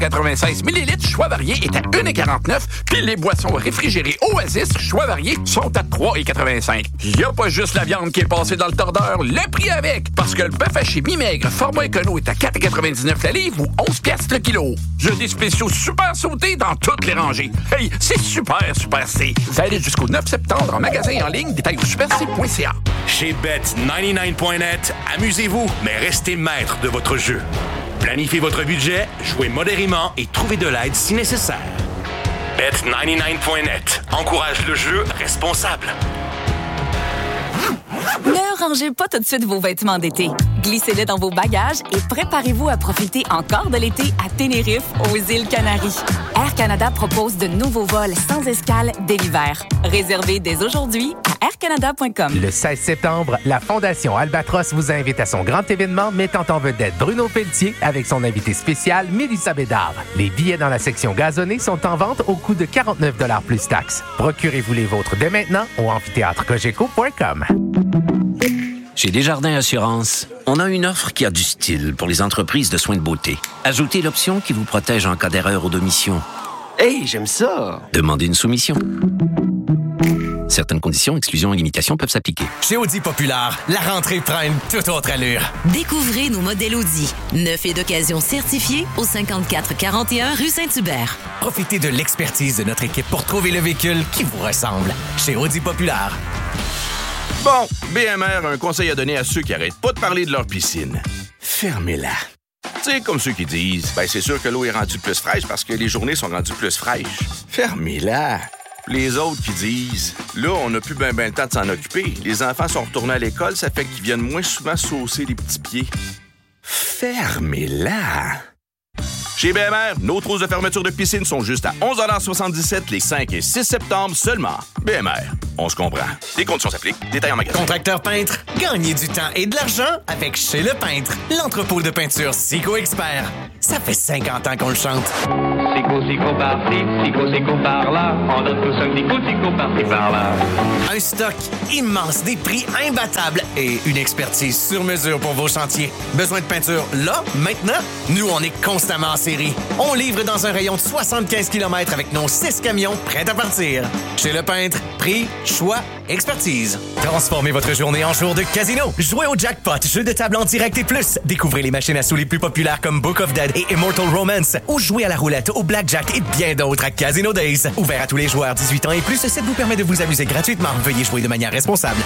96 ml choix variés est à 1,49 $, puis les boissons réfrigérées Oasis choix variés sont à 3,85 $. Y a pas juste la viande qui est passée dans le tordeur, le prix avec, parce que le bœuf haché mi-maigre format écono est à 4,99 $ la livre ou 11 piastres le kilo. J'ai des spéciaux super sautés dans toutes les rangées. Hey, c'est super C. Valide jusqu'au 9 septembre en magasin et en ligne, détail au superc.ca. Chez Bet99.net, amusez-vous, mais restez maître de votre jeu. Planifiez votre budget, jouez modérément et trouvez de l'aide si nécessaire. Bet99.net encourage le jeu responsable. Ne rangez pas tout de suite vos vêtements d'été. Glissez-les dans vos bagages et préparez-vous à profiter encore de l'été à Tenerife, aux îles Canaries. Air Canada propose de nouveaux vols sans escale dès l'hiver. Réservez dès aujourd'hui à aircanada.com. Le 16 septembre, la Fondation Albatros vous invite à son grand événement mettant en vedette Bruno Pelletier avec son invité spécial Mélissa Bédard. Les billets dans la section gazonnée sont en vente au coût de 49 $ plus taxes. Procurez-vous les vôtres dès maintenant au amphithéâtrecogeco.com. Chez Desjardins Assurance, on a une offre qui a du style pour les entreprises de soins de beauté. Ajoutez l'option qui vous protège en cas d'erreur ou d'omission. Hey, j'aime ça! Demandez une soumission. Certaines conditions, exclusions et limitations peuvent s'appliquer. Chez Audi Populaire, la rentrée prend une toute autre allure. Découvrez nos modèles Audi, neufs et d'occasion certifiés au 5441 rue Saint-Hubert. Profitez de l'expertise de notre équipe pour trouver le véhicule qui vous ressemble. Chez Audi Populaire. Bon, BMR a un conseil à donner à ceux qui arrêtent pas de parler de leur piscine. Fermez-la. Tu sais, comme ceux qui disent, c'est sûr que l'eau est rendue plus fraîche parce que les journées sont rendues plus fraîches. Fermez-la. Les autres qui disent, là, on n'a plus ben le temps de s'en occuper. Les enfants sont retournés à l'école, ça fait qu'ils viennent moins souvent saucer les petits pieds. Fermez-la. Chez BMR, nos trousses de fermeture de piscine sont juste à 11,77 $ les 5 et 6 septembre seulement. BMR, on se comprend. Les conditions s'appliquent. Détails en magasin. Contracteur peintre, gagnez du temps et de l'argent avec Chez Le Peintre, l'entrepôt de peinture Sico Expert. Ça fait 50 ans qu'on le chante. Sico par-ci, Sico par-là. On donne tous un Sico par-ci par-là. Un stock immense, des prix imbattables et une expertise sur mesure pour vos chantiers. Besoin de peinture là, maintenant? Nous, on est constamment en série. On livre dans un rayon de 75 km avec nos 6 camions prêts à partir. Chez Le Peintre, prix, choix, expertise. Transformez votre journée en jour de casino. Jouez au jackpot, jeu de table en direct et plus. Découvrez les machines à sous les plus populaires comme Book of Dead et Immortal Romance. Ou jouez à la roulette, au blackjack et bien d'autres à Casino Days. Ouvert à tous les joueurs 18 ans et plus, ce site vous permet de vous amuser gratuitement. Veuillez jouer de manière responsable.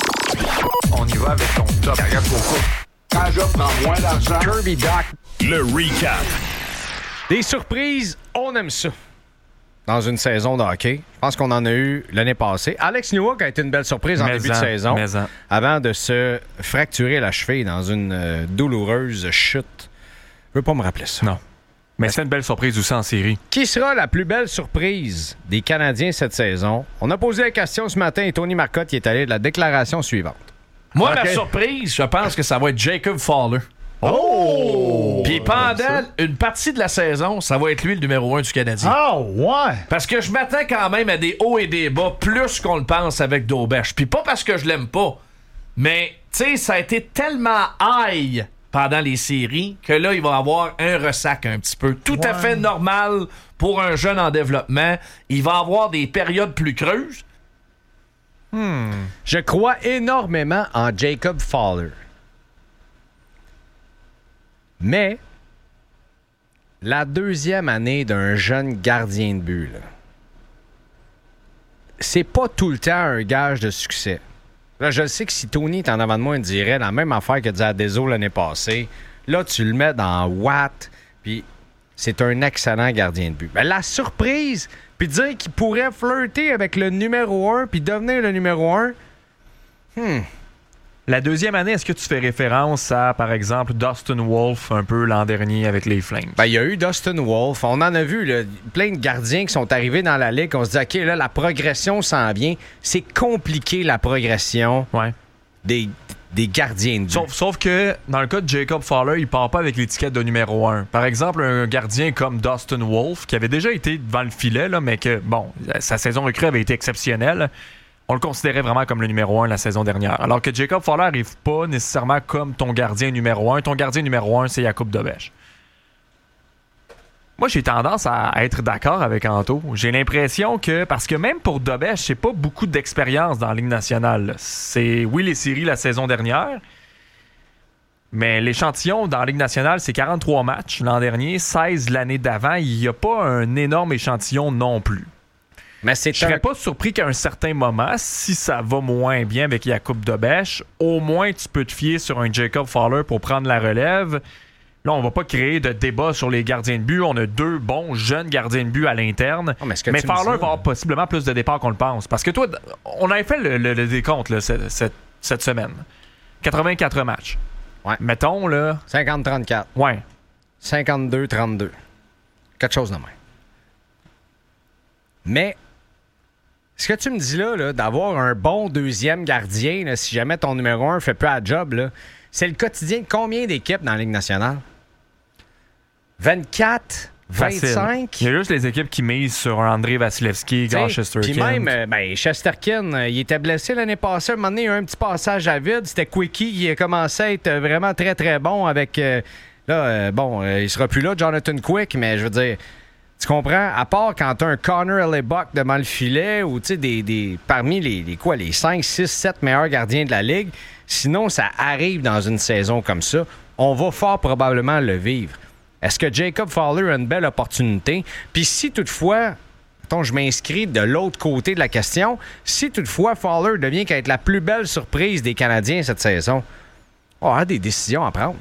On y va avec ton top. Carrière Coco. Quand je prends moins d'argent. Kirby Doc. Le recap. Des surprises, on aime ça. Dans une saison de hockey. Je pense qu'on en a eu l'année passée. Alex Newhook a été une belle surprise en début de saison. Avant de se fracturer la cheville dans une douloureuse chute. Je veux pas me rappeler ça. Non. Mais c'est une belle surprise aussi en série. Qui sera la plus belle surprise des Canadiens cette saison? On a posé la question ce matin et Tony Marcotte y est allé de la déclaration suivante. Moi, ma surprise, je pense que ça va être Jacob Fowler. Oh! Puis pendant une partie de la saison, ça va être lui le numéro 1 du Canadien. Ah, ouais! Parce que je m'attends quand même à des hauts et des bas plus qu'on le pense avec Daubèche. Puis pas parce que je l'aime pas, mais tu sais, ça a été tellement high pendant les séries que là, il va avoir un ressac un petit peu. Tout à fait normal pour un jeune en développement. Il va avoir des périodes plus creuses. Je crois énormément en Jacob Fowler. Mais la deuxième année d'un jeune gardien de but, là, c'est pas tout le temps un gage de succès. Là, je sais que si Tony est en avant de moi, il dirait la même affaire que Zadezo l'année passée. Là, tu le mets dans Watt, puis c'est un excellent gardien de but. Mais la surprise, puis dire qu'il pourrait flirter avec le numéro 1 puis devenir le numéro 1, La deuxième année, est-ce que tu fais référence à, par exemple, Dustin Wolf un peu l'an dernier avec les Flames? Ben, il y a eu Dustin Wolf. On en a vu là, plein de gardiens qui sont arrivés dans la ligue. On se dit, OK, là, la progression s'en vient. C'est compliqué, la progression des gardiens de but. Sauf que, dans le cas de Jacob Fowler, il part pas avec l'étiquette de numéro 1. Par exemple, un gardien comme Dustin Wolf, qui avait déjà été devant le filet, là, mais que, bon, sa saison recrue avait été exceptionnelle. On le considérait vraiment comme le numéro 1 la saison dernière. Alors que Jacob Fowler n'arrive pas nécessairement comme ton gardien numéro 1. Ton gardien numéro 1, c'est Jakub Dobeš. Moi, j'ai tendance à être d'accord avec Anto. J'ai l'impression que, parce que même pour Dobèche, c'est pas beaucoup d'expérience dans la Ligue nationale. C'est, oui, les séries la saison dernière, mais l'échantillon dans la Ligue nationale, c'est 43 matchs l'an dernier, 16 l'année d'avant. Il n'y a pas un énorme échantillon non plus. Mais je serais pas surpris qu'à un certain moment, si ça va moins bien avec Jakub Dobèche, au moins tu peux te fier sur un Jacob Fowler pour prendre la relève. Là, on va pas créer de débat sur les gardiens de but. On a 2 bons jeunes gardiens de but à l'interne. Oh, mais Fowler va avoir possiblement plus de départs qu'on le pense. Parce que toi, on avait fait le décompte là, cette semaine. 84 matchs. Ouais. Mettons, là... 50-34. Ouais. 52-32. Quelque chose de même. Mais, ce que tu me dis là d'avoir un bon deuxième gardien, là, si jamais ton numéro 1 fait peu à job, là, c'est le quotidien de combien d'équipes dans la Ligue nationale? 24? 25? Il y a juste les équipes qui misent sur un Andrei Vasilevskiy, Igor Shesterkin. Puis même, Shesterkin, il était blessé l'année passée. À un moment donné, il y a eu un petit passage à vide. C'était Quickie qui a commencé à être vraiment très, très bon avec... il sera plus là, Jonathan Quick, mais je veux dire... Tu comprends? À part quand t'as un Connor Hellebuck devant le filet ou tu sais, parmi les 5, 6, 7 meilleurs gardiens de la Ligue, sinon ça arrive dans une saison comme ça, on va fort probablement le vivre. Est-ce que Jacob Fowler a une belle opportunité? Puis si toutefois, je m'inscris de l'autre côté de la question, si toutefois Fowler devient qu'à être la plus belle surprise des Canadiens cette saison, on a des décisions à prendre.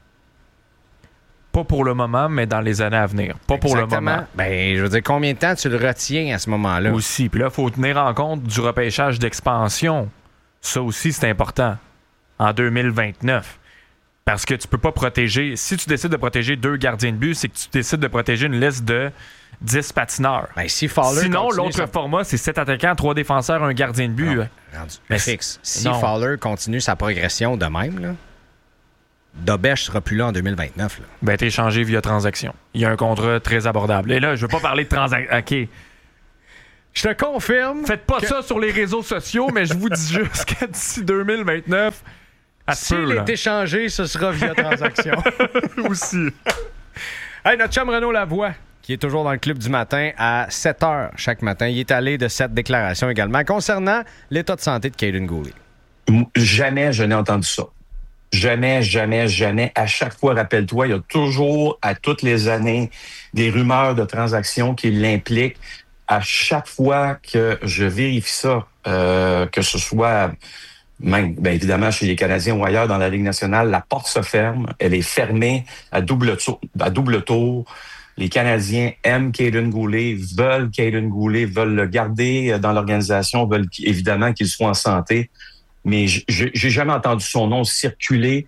Pas pour le moment, mais dans les années à venir. Pas pour le moment. Ben, je veux dire, combien de temps tu le retiens à ce moment-là? Aussi. Puis là, il faut tenir en compte du repêchage d'expansion. Ça aussi, c'est important. En 2029. Parce que tu peux pas protéger... Si tu décides de protéger 2 gardiens de but, c'est que tu décides de protéger une liste de 10 patineurs. Ben, si Fowler sinon, l'autre format, c'est 7 attaquants, 3 défenseurs, 1 gardien de but. Mais fixe. Si Fowler continue sa progression de même, là, Dobèche sera plus là en 2029. Là. Ben, t'es échangé via transaction. Il y a un contrat très abordable. Et là, je veux pas parler de transaction. OK. Je te confirme. Faites pas ça sur les réseaux sociaux, mais je vous dis juste que d'ici 2029, s'il est échangé, ce sera via transaction. Aussi. Hey, notre chum Renaud Lavoie, qui est toujours dans le club du matin à 7h chaque matin. Il est allé de cette déclaration également concernant l'état de santé de Kaiden Guhle. Jamais je n'ai entendu ça. Jamais. À chaque fois, rappelle-toi, il y a toujours, à toutes les années, des rumeurs de transactions qui l'impliquent. À chaque fois que je vérifie ça, que ce soit même, bien évidemment, chez les Canadiens ou ailleurs dans la Ligue nationale, la porte se ferme. Elle est fermée à double tour. Les Canadiens aiment Kaiden Guhle, veulent Kaiden Guhle, veulent le garder dans l'organisation, veulent évidemment qu'il soit en santé. Mais j'ai jamais entendu son nom circuler.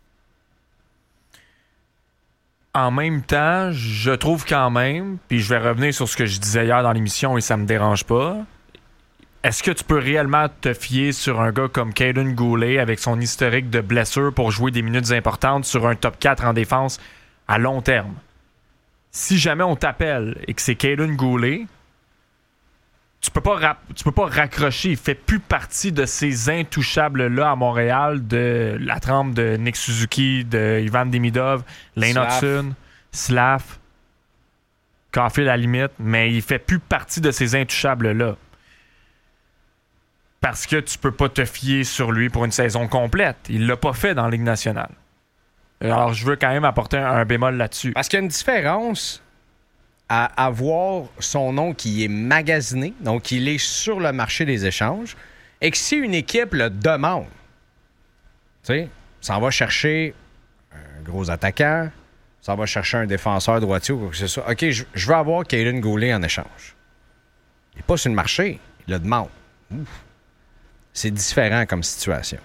En même temps, je trouve quand même, puis je vais revenir sur ce que je disais hier dans l'émission et ça me dérange pas, est-ce que tu peux réellement te fier sur un gars comme Kaiden Guhle avec son historique de blessure pour jouer des minutes importantes sur un top 4 en défense à long terme? Si jamais on t'appelle et que c'est Kaiden Guhle, tu peux pas raccrocher. Il fait plus partie de ces intouchables-là à Montréal, de la trempe de Nick Suzuki, de Ivan Demidov, Lane Hudson, Slav, Caulfield à la limite, mais il fait plus partie de ces intouchables-là. Parce que tu peux pas te fier sur lui pour une saison complète. Il l'a pas fait dans la Ligue nationale. Alors, je veux quand même apporter un bémol là-dessus. Parce qu'il y a une différence à avoir son nom qui est magasiné, donc il est sur le marché des échanges, et que si une équipe le demande, tu sais, s'en va chercher un gros attaquant, s'en va chercher un défenseur droitier ou quoi que ce soit, OK, je veux avoir Kaiden Guhle en échange. Il n'est pas sur le marché, il le demande. Ouf. C'est différent comme situation.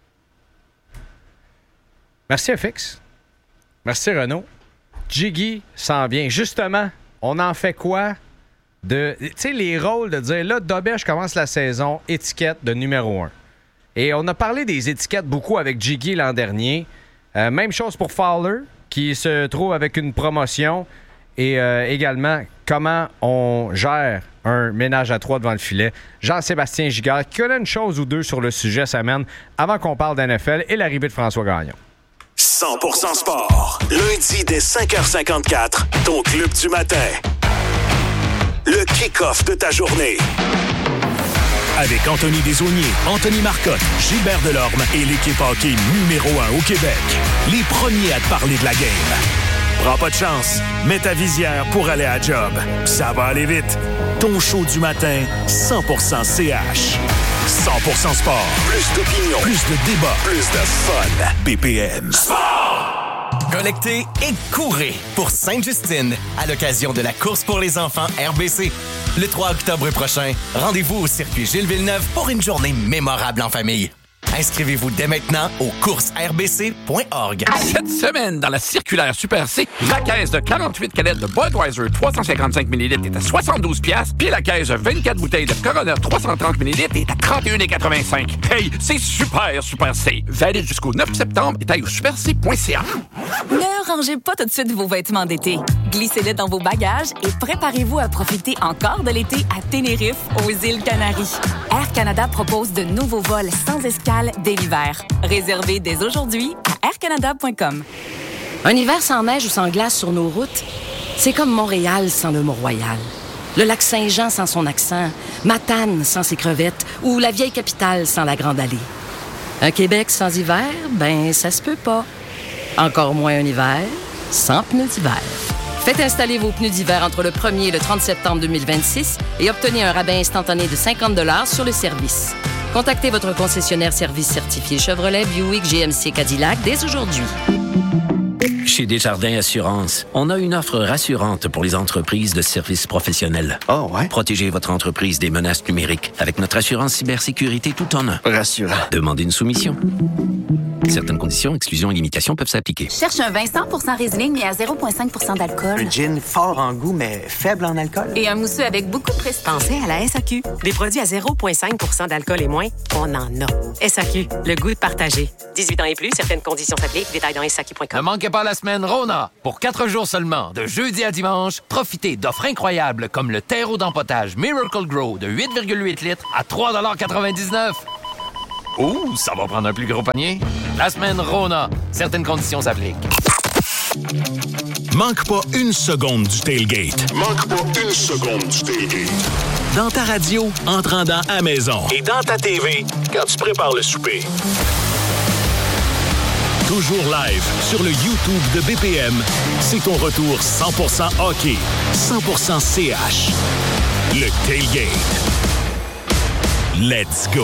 Merci FX. Merci Renaud. Jiggy s'en vient. Justement, on en fait quoi de... Tu sais, les rôles de dire, là, Dobèche commence la saison, étiquette de numéro 1. Et on a parlé des étiquettes beaucoup avec Jiggy l'an dernier. Même chose pour Fowler, qui se trouve avec une promotion. Et également, comment on gère un ménage à 3 devant le filet. Jean-Sébastien Giguère, qui a une chose ou deux sur le sujet, ça mène, avant qu'on parle d'NFL et l'arrivée de François Gagnon. 100% sport. Lundi dès 5h54, ton club du matin. Le kick-off de ta journée. Avec Anthony Desaulniers, Anthony Marcotte, Gilbert Delorme et l'équipe hockey numéro 1 au Québec. Les premiers à te parler de la game. Prends pas de chance. Mets ta visière pour aller à job. Ça va aller vite. Ton show du matin, 100% CH. 100% sport. Plus d'opinion. Plus de débat. Plus de fun. BPM. Sport! Collectez et courez pour Sainte-Justine à l'occasion de la course pour les enfants RBC. Le 3 octobre prochain, rendez-vous au circuit Gilles Villeneuve pour une journée mémorable en famille. Inscrivez-vous dès maintenant au coursesrbc.org. Cette semaine, dans la circulaire Super C, la caisse de 48 canettes de Budweiser 355 ml est à 72$, puis la caisse de 24 bouteilles de Corona 330 ml est à 31,85$. Hey, c'est super C. Valide jusqu'au 9 septembre et taille au superc.ca. Ne rangez pas tout de suite vos vêtements d'été. Glissez-les dans vos bagages et préparez-vous à profiter encore de l'été à Tenerife, aux îles Canaries. Air Canada propose de nouveaux vols sans escale dès l'hiver. Réservez dès aujourd'hui à aircanada.com. Un hiver sans neige ou sans glace sur nos routes, c'est comme Montréal sans le Mont-Royal. Le lac Saint-Jean sans son accent, Matane sans ses crevettes ou la vieille capitale sans la Grande Allée. Un Québec sans hiver, ben ça se peut pas. Encore moins un hiver sans pneus d'hiver. Faites installer vos pneus d'hiver entre le 1er et le 30 septembre 2026 et obtenez un rabais instantané de 50$ sur le service. Contactez votre concessionnaire service certifié Chevrolet, Buick, GMC, Cadillac dès aujourd'hui. Chez Desjardins Assurance, on a une offre rassurante pour les entreprises de services professionnels. Oh, ouais? Protégez votre entreprise des menaces numériques avec notre assurance cybersécurité tout en un. Rassurant. Demandez une soumission. Certaines conditions, exclusions et limitations peuvent s'appliquer. Cherche un vin 100% Riesling, mais à 0,5% d'alcool. Un gin fort en goût, mais faible en alcool. Et un mousseux avec beaucoup de prestige. Pensez à la SAQ. Des produits à 0,5% d'alcool et moins, on en a. SAQ, le goût de partager. 18 ans et plus, certaines conditions s'appliquent. Détails dans SAQ.com. Ne manquez pas la semaine Rona. Pour 4 jours seulement, de jeudi à dimanche, profitez d'offres incroyables comme le terreau d'empotage Miracle Grow de 8,8 litres à 3,99$. Ouh, ça va prendre un plus gros panier. La semaine Rona. Certaines conditions s'appliquent. Manque pas une seconde du tailgate. Manque pas une seconde du tailgate. Dans ta radio, en te rendant à la maison. Et dans ta TV, quand tu prépares le souper. Toujours live sur le YouTube de BPM, c'est ton retour 100% hockey, 100% CH. Le tailgate. Let's go.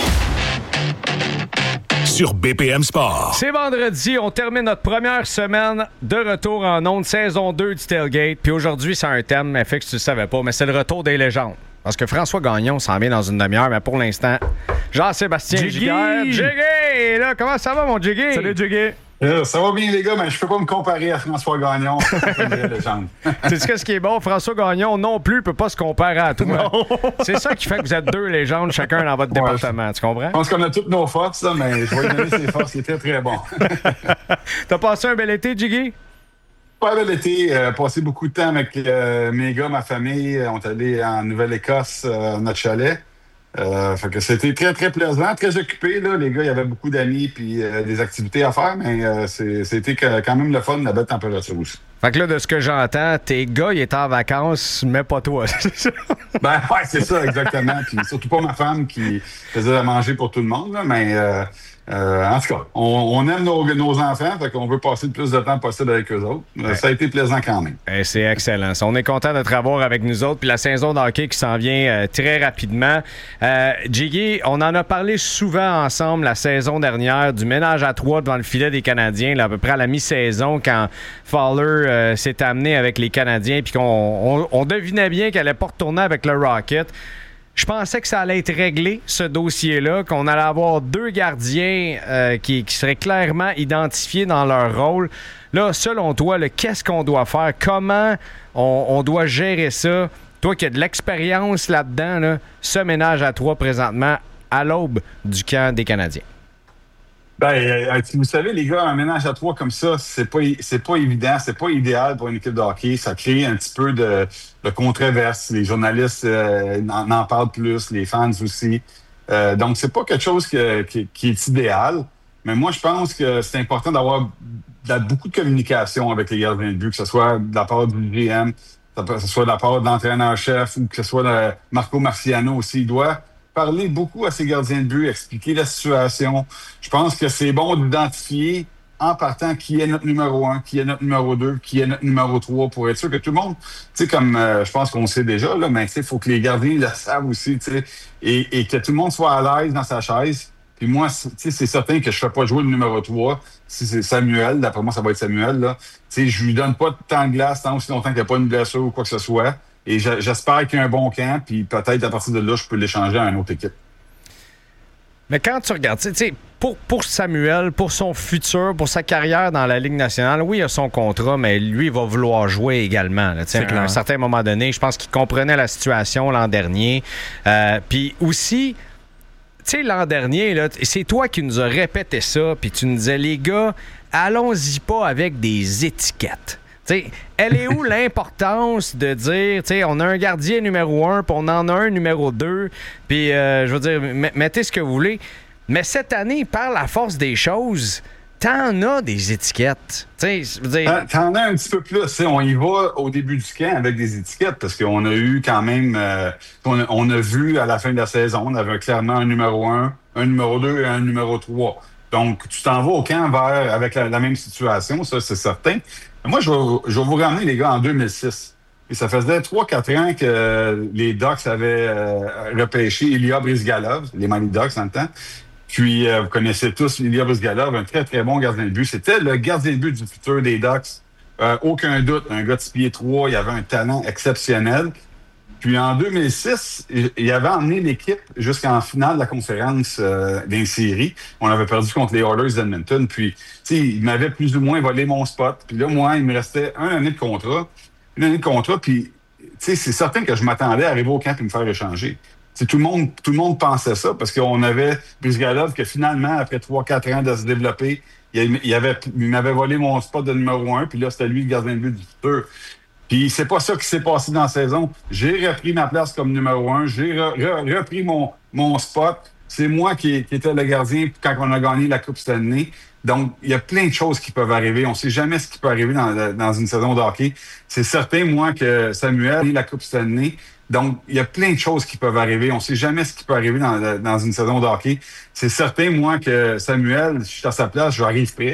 Sur BPM Sport. C'est vendredi, on termine notre première semaine de retour en ondes, saison 2 du Tailgate. Puis aujourd'hui, c'est un thème, mais fait que tu le savais pas, mais c'est le retour des légendes. Parce que François Gagnon s'en vient dans une demi-heure, mais pour l'instant, Jean-Sébastien Giguère. Jiggy! Là, comment ça va, mon Jiggy? Salut, Jiggy. Ça va bien, les gars, mais je peux pas me comparer à François Gagnon. C'est une vraie légende. Tu sais ce qui est bon? François Gagnon non plus peut pas se comparer à toi. Non. C'est ça qui fait que vous êtes deux légendes, chacun dans votre département. Tu comprends? Je pense qu'on a toutes nos forces, là, mais je vais lui donner ses forces. Il est très, très bon. T'as passé un bel été, Jiggy? Pas bel été. Passé beaucoup de temps avec mes gars, ma famille. On est allé en Nouvelle-Écosse, notre chalet. Fait que c'était très, très plaisant, très occupé. Là. Les gars, il y avait beaucoup d'amis puis des activités à faire, mais c'était quand même le fun, la belle température aussi. Fait que là, de ce que j'entends, tes gars, ils étaient en vacances, mais pas toi. Ben ouais, c'est ça, exactement. Puis surtout pas ma femme qui faisait à manger pour tout le monde, là, mais en tout cas, on aime nos enfants, fait qu'on veut passer le plus de temps possible avec eux autres. Ça a été plaisant quand même. C'est excellent. On est content de te revoir avec nous autres. Puis la saison d'hockey qui s'en vient très rapidement. Jiggy, on en a parlé souvent ensemble la saison dernière du ménage à trois devant le filet des Canadiens, là, à peu près à la mi-saison, quand Fowler s'est amené avec les Canadiens puis qu'on devinait bien qu'elle allait pas retourner avec le Rocket. Je pensais que ça allait être réglé, ce dossier-là, qu'on allait avoir deux gardiens qui seraient clairement identifiés dans leur rôle. Là, selon toi, qu'est-ce qu'on doit faire? Comment on doit gérer ça? Toi qui as de l'expérience là-dedans, là, ce ménage à trois présentement à l'aube du camp des Canadiens. Ben, vous savez, les gars, un ménage à trois comme ça, c'est pas évident, c'est pas idéal pour une équipe de hockey. Ça crée un petit peu de controverse. Les journalistes en parlent plus, les fans aussi. Donc, c'est pas quelque chose qui est idéal. Mais moi, je pense que c'est important d'avoir beaucoup de communication avec les gardiens de but, que ce soit de la part du GM, que ce soit de la part de l'entraîneur-chef ou que ce soit de Marco Marciano aussi. Il doit parler beaucoup à ses gardiens de but, expliquer la situation. Je pense que c'est bon d'identifier en partant qui est notre numéro 1, qui est notre numéro 2, qui est notre numéro 3 pour être sûr que tout le monde, tu sais, comme je pense qu'on le sait déjà, là, mais il faut que les gardiens le savent aussi, tu sais, et que tout le monde soit à l'aise dans sa chaise. Puis moi, c'est certain que je ne fais pas jouer le numéro 3. Si c'est Samuel, d'après moi, ça va être Samuel. Là. Je lui donne pas de temps de glace tant aussi longtemps qu'il n'y a pas une blessure ou quoi que ce soit. Et j'espère qu'il y a un bon camp. Puis peut-être à partir de là, je peux l'échanger à une autre équipe. Mais quand tu regardes, pour Samuel, pour son futur, pour sa carrière dans la Ligue nationale, oui, il a son contrat, mais lui, il va vouloir jouer également. Là, à un certain moment donné, je pense qu'il comprenait la situation l'an dernier. Puis aussi... Tu sais, l'an dernier, là, c'est toi qui nous as répété ça, puis tu nous disais, les gars, allons-y pas avec des étiquettes. T'sais, elle est où l'importance de dire, tu sais, on a un gardien numéro 1, puis on en a un numéro 2, puis je veux dire, mettez ce que vous voulez. Mais cette année, par la force des choses, t'en as des étiquettes. T'en as un petit peu plus. On y va au début du camp avec des étiquettes parce qu'on a eu quand même... on a vu à la fin de la saison, on avait clairement un numéro 1, un numéro 2 et un numéro 3. Donc, tu t'en vas au camp avec la même situation, ça, c'est certain. Moi, je vais vous ramener, les gars, en 2006. Et ça faisait 3-4 ans que les Ducks avaient repêché Ilya Bryzgalov, les Mighty Ducks en le temps. Puis, vous connaissez tous Ilya Bryzgalov, un très, très bon gardien de but. C'était le gardien de but du futur des Ducks. Aucun doute, un gars de 6 pieds 3, il avait un talent exceptionnel. Puis, en 2006, il avait emmené l'équipe jusqu'en finale de la conférence des séries. On avait perdu contre les Oilers d'Edmonton. Puis, tu sais, il m'avait plus ou moins volé mon spot. Puis là, moi, il me restait une année de contrat. Puis, tu sais, c'est certain que je m'attendais à arriver au camp et me faire échanger. T'sais, tout le monde pensait ça parce qu'on avait Bryzgalov que finalement, après 3-4 ans de se développer, il m'avait volé mon spot de numéro 1, puis là, c'était lui le gardien de but du futur. Puis c'est pas ça qui s'est passé dans la saison. J'ai repris ma place comme numéro 1, j'ai repris mon spot. C'est moi qui étais le gardien quand on a gagné la Coupe Stanley. Donc, il y a plein de choses qui peuvent arriver. On ne sait jamais ce qui peut arriver dans une saison de hockey. C'est certain, moi, que Samuel a gagné la Coupe Stanley. Donc, il y a plein de choses qui peuvent arriver. On ne sait jamais ce qui peut arriver dans une saison de hockey. C'est certain, moi, que Samuel, je suis à sa place, j'arrive prêt.